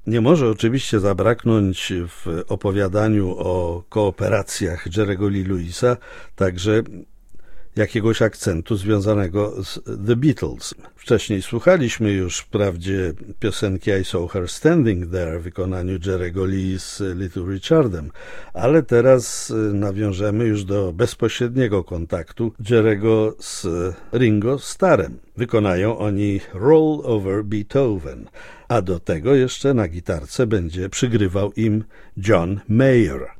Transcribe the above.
Nie może oczywiście zabraknąć w opowiadaniu o kooperacjach Jerry'ego Lee Lewisa także jakiegoś akcentu związanego z The Beatles. Wcześniej słuchaliśmy już wprawdzie piosenki I Saw Her Standing There w wykonaniu Jerry'ego Lee z Little Richardem, ale teraz nawiążemy już do bezpośredniego kontaktu Jerry'ego z Ringo Starrem. Wykonają oni Roll Over Beethoven, a do tego jeszcze na gitarce będzie przygrywał im John Mayer.